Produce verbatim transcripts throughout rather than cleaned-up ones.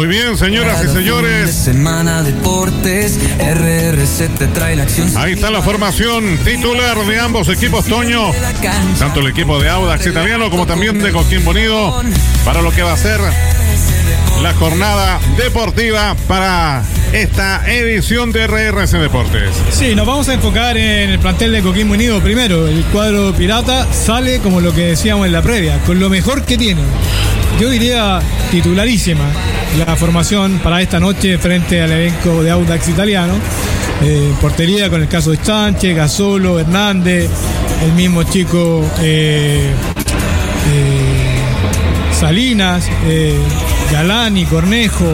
Muy bien, señoras y señores. Semana Deportes, R R C te trae la acción. Ahí está la formación titular de ambos equipos, Toño. Tanto el equipo de Audax Italiano como también de Coquimbo Unido, para lo que va a ser la jornada deportiva para esta edición de R R C Deportes. Sí, nos vamos a enfocar en el plantel de Coquimbo Unido primero. El cuadro pirata sale, como lo que decíamos en la previa, con lo mejor que tiene. Yo diría titularísima la formación para esta noche frente al elenco de Audax Italiano. Eh, portería con el caso de Sánchez, Gasolo, Hernández, el mismo chico eh, eh, Salinas, eh, Galani, Cornejo,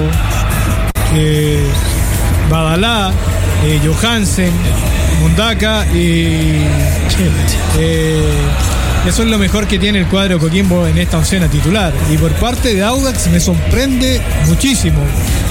eh, Badalá, eh, Johansen, Mundaca y eh, eso es lo mejor que tiene el cuadro de Coquimbo en esta oncena titular. Y por parte de Audax me sorprende muchísimo.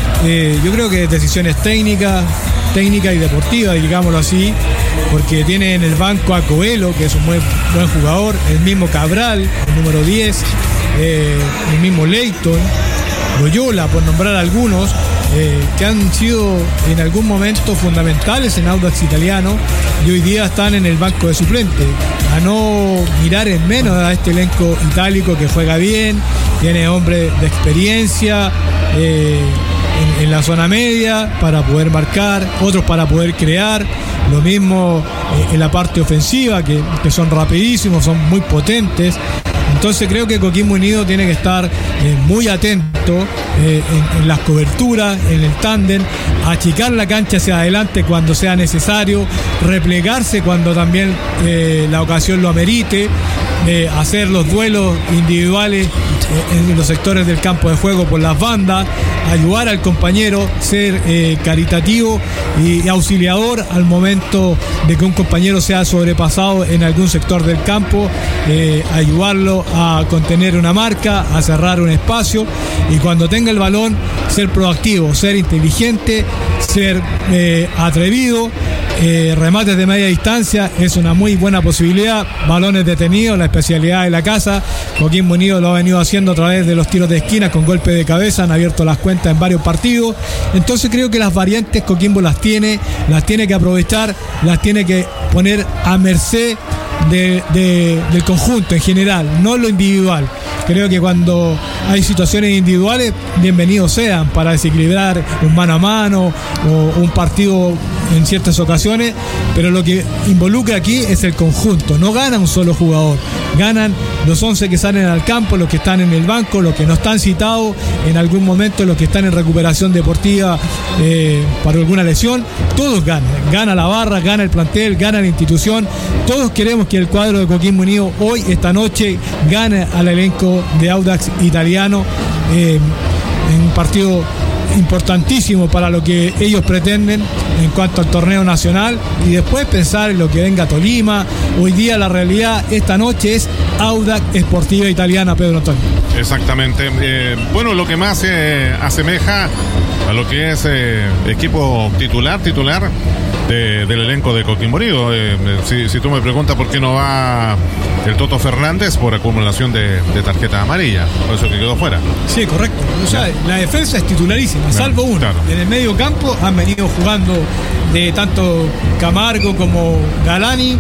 Eh, yo creo que decisiones técnicas, técnicas y deportivas, digámoslo así, porque tiene en el banco a Coelho, que es un buen, buen jugador, el mismo Cabral, el número diez, eh, el mismo Leighton, Loyola, por nombrar algunos, eh, que han sido en algún momento fundamentales en Audax Italiano y hoy día están en el banco de suplente. A no mirar en menos a este elenco itálico que juega bien, tiene hombres de experiencia eh, en, en la zona media para poder marcar, otros para poder crear, lo mismo eh, en la parte ofensiva, que, que son rapidísimos, son muy potentes. Entonces creo que Coquimbo Unido tiene que estar eh, muy atento eh, en, en las coberturas, en el tándem, achicar la cancha hacia adelante cuando sea necesario, replegarse cuando también eh, la ocasión lo amerite, eh, hacer los duelos individuales eh, en los sectores del campo de juego por las bandas, ayudar al compañero, ser eh, caritativo y, y auxiliador al momento de que un compañero sea sobrepasado en algún sector del campo, eh, ayudarlo a contener una marca, a cerrar un espacio y cuando tenga el balón ser proactivo, ser inteligente, ser eh, atrevido. Eh, remates de media distancia es una muy buena posibilidad, balones detenidos, la especialidad de la casa. Coquimbo Unido lo ha venido haciendo a través de los tiros de esquina con golpe de cabeza, han abierto las cuentas en varios partidos. Entonces creo que las variantes Coquimbo las tiene, las tiene que aprovechar, las tiene que poner a merced de, de, del conjunto en general, no lo individual. Creo que cuando hay situaciones individuales, bienvenidos sean para desequilibrar un mano a mano o un partido en ciertas ocasiones, pero lo que involucra aquí es el conjunto. No gana un solo jugador, ganan los once que salen al campo, los que están en el banco, los que no están citados en algún momento, los que están en recuperación deportiva eh, para alguna lesión. Todos ganan, gana la barra, gana el plantel, gana la institución. Todos queremos que el cuadro de Coquimbo Unido hoy, esta noche, gane al elenco de Audax Italiano eh, en un partido importantísimo para lo que ellos pretenden en cuanto al torneo nacional y después pensar en lo que venga Tolima. Hoy día la realidad esta noche es Audax Sportiva Italiana, Pedro Antonio. Exactamente. Eh, bueno, lo que más se eh, asemeja a lo que es eh, equipo titular, titular de, del elenco de Coquimbo Unido. Eh, si, si tú me preguntas por qué no va el Toto Fernández, por acumulación de, de tarjeta amarilla, por eso que quedó fuera. Sí, correcto. O sea, la defensa es titularísima, claro, salvo uno. Claro. En el medio campo han venido jugando de tanto Camargo como Galani,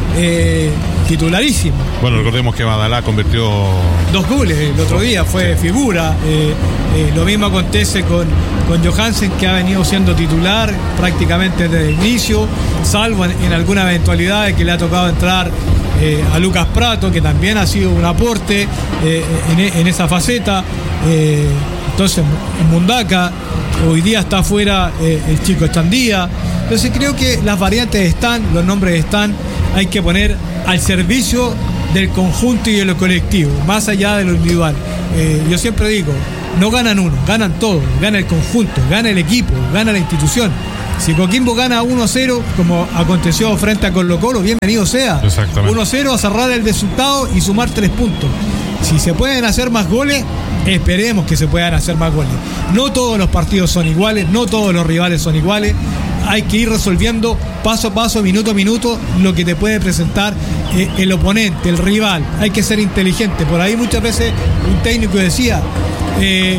eh, titularísimo. Bueno, recordemos que Badalá convirtió dos goles el otro día, fue sí. figura. Eh, eh, lo mismo acontece con, con Johansen, que ha venido siendo titular prácticamente desde el inicio, salvo en, en alguna eventualidad de que le ha tocado entrar eh, a Lucas Prato, que también ha sido un aporte eh, en, en esa faceta. Eh, entonces, en Mundaca, hoy día está afuera eh, el chico Echandía. Entonces creo que las variantes están, los nombres están, hay que poner al servicio del conjunto y de lo colectivo, más allá de lo individual. Eh, yo siempre digo, no ganan uno, ganan todos, gana el conjunto, gana el equipo, gana la institución. Si Coquimbo gana uno a cero, como aconteció frente a Colo-Colo, bienvenido sea. uno a cero a cerrar el resultado y sumar tres puntos. Si se pueden hacer más goles, esperemos que se puedan hacer más goles. No todos los partidos son iguales, no todos los rivales son iguales. Hay que ir resolviendo paso a paso, minuto a minuto, lo que te puede presentar eh, el oponente, el rival. Hay que ser inteligente. Por ahí muchas veces un técnico decía, eh,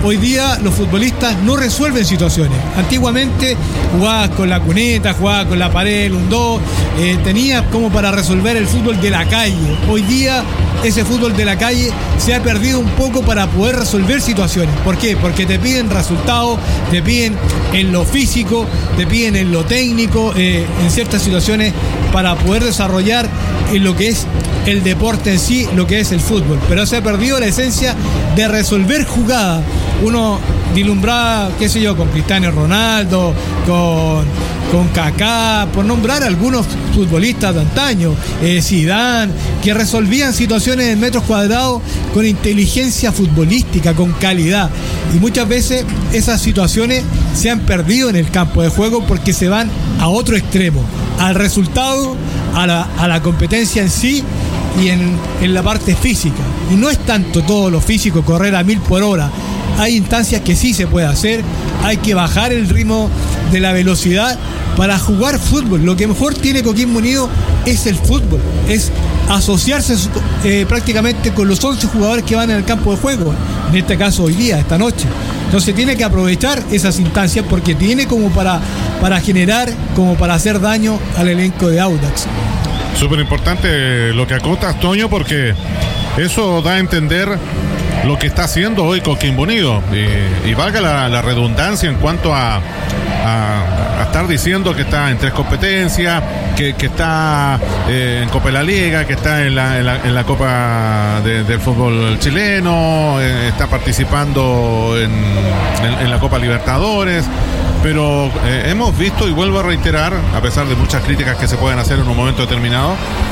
hoy día los futbolistas no resuelven situaciones. Antiguamente jugabas con la cuneta, jugabas con la pared, un dos, eh, tenías como para resolver el fútbol de la calle. Hoy día ese fútbol de la calle se ha perdido un poco para poder resolver situaciones. ¿Por qué? Porque te piden resultados, te piden en lo físico, te piden en lo técnico, eh, en ciertas situaciones para poder desarrollar en lo que es el deporte en sí, lo que es el fútbol. Pero se ha perdido la esencia de resolver jugadas. Uno dilumbraba, qué sé yo, con Cristiano Ronaldo, con, con Kaká, por nombrar algunos futbolistas de antaño, eh, Zidane, que resolvían situaciones en metros cuadrados con inteligencia futbolística, con calidad. Y muchas veces esas situaciones se han perdido en el campo de juego porque se van a otro extremo, al resultado, a la, a la competencia en sí y en, en la parte física. Y no es tanto todo lo físico, correr a mil por hora. Hay instancias que sí se puede hacer, hay que bajar el ritmo de la velocidad para jugar fútbol. Lo que mejor tiene Coquimbo Unido es el fútbol, es asociarse eh, prácticamente con los once jugadores que van en el campo de juego, en este caso hoy día, esta noche. Entonces tiene que aprovechar esas instancias porque tiene como para, para generar, como para hacer daño al elenco de Audax. Súper importante lo que acotas, Toño, porque eso da a entender lo que está haciendo hoy Coquimbo Unido, y, y valga la, la redundancia en cuanto a, a, a estar diciendo que está en tres competencias, que, que está eh, en Copa de la Liga, que está en la, en la, en la Copa de, del fútbol chileno, eh, está participando en, en, en la Copa Libertadores. Pero eh, hemos visto, y vuelvo a reiterar, a pesar de muchas críticas que se pueden hacer en un momento determinado,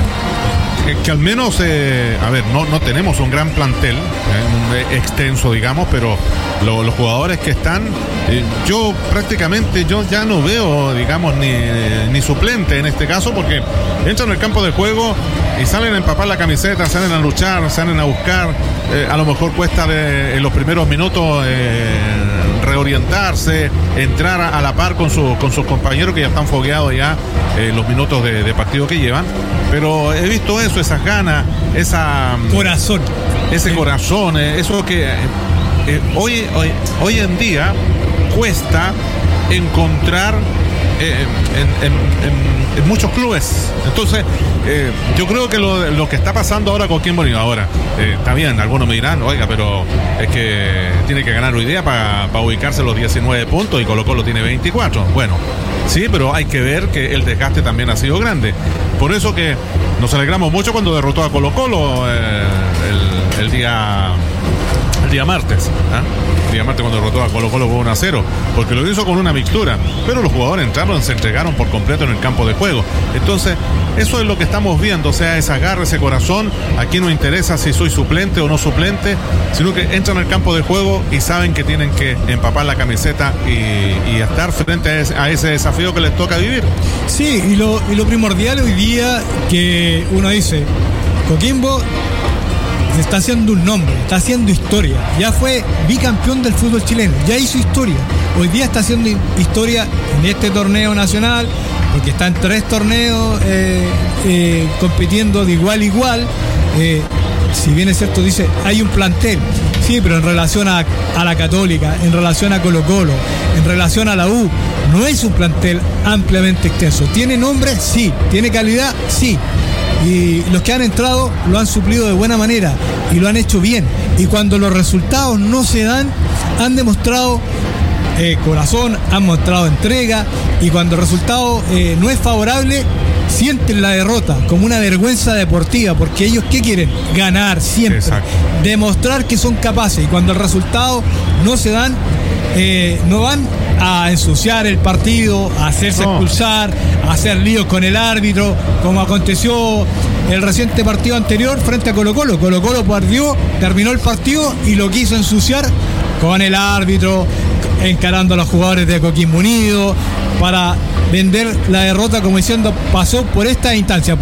que, que al menos, eh, a ver, no, no tenemos un gran plantel, eh, un, extenso, digamos, pero lo, los jugadores que están, eh, yo prácticamente yo ya no veo, digamos, ni, ni suplente en este caso, porque entran en el campo de juego y salen a empapar la camiseta, salen a luchar, salen a buscar, eh, a lo mejor cuesta de, en los primeros minutos eh, reorientarse, entrar a, a la par con, su, con sus compañeros que ya están fogueados ya eh, los minutos de, de partido que llevan, pero he visto eso, esas ganas, esa corazón, ese sí. corazón, eh, eso que eh, eh, hoy, hoy, hoy en día cuesta encontrar eh, en, en, en, en muchos clubes. Entonces eh, yo creo que lo, lo que está pasando ahora con Coquimbo Unido ahora eh, está bien, algunos me dirán, oiga, pero es que tiene que ganar hoy día para pa ubicarse los diecinueve puntos y Colo Colo tiene veinticuatro. Bueno, sí, pero hay que ver que el desgaste también ha sido grande. Por eso que nos alegramos mucho cuando derrotó a Colo Colo eh, el, el día el día martes, ¿eh? El día martes cuando derrotó a Colo Colo con uno a cero, porque lo hizo con una mixtura, pero los jugadores entraron, se entregaron por completo en el campo de juego. Entonces eso es lo que estamos viendo, o sea, esa garra, ese corazón. Aquí no interesa si soy suplente o no suplente, sino que entran al campo de juego y saben que tienen que empapar la camiseta y, y estar frente a ese, a ese desafío que les toca vivir. Sí, y lo, y lo primordial hoy día que uno dice, Coquimbo está haciendo un nombre, está haciendo historia, ya fue bicampeón del fútbol chileno, ya hizo historia, hoy día está haciendo historia en este torneo nacional, porque está en tres torneos eh, eh, compitiendo de igual a igual. Eh, si bien es cierto, dice, hay un plantel, sí, pero en relación a, a la Católica, en relación a Colo Colo, en relación a la U, no es un plantel ampliamente extenso. ¿Tiene nombre? Sí. ¿Tiene calidad? Sí. Y los que han entrado lo han suplido de buena manera y lo han hecho bien. Y cuando los resultados no se dan, han demostrado eh, corazón, han mostrado entrega, y cuando el resultado eh, no es favorable, sienten la derrota como una vergüenza deportiva, porque ellos ¿qué quieren? Ganar siempre. Exacto. Demostrar que son capaces, y cuando el resultado no se dan, eh, no van a ensuciar el partido, a hacerse no. expulsar, a hacer líos con el árbitro, como aconteció el reciente partido anterior frente a Colo Colo. Colo Colo perdió, terminó el partido y lo quiso ensuciar con el árbitro, encarando a los jugadores de Coquimbo Unido para vender la derrota como diciendo, pasó por esta instancia.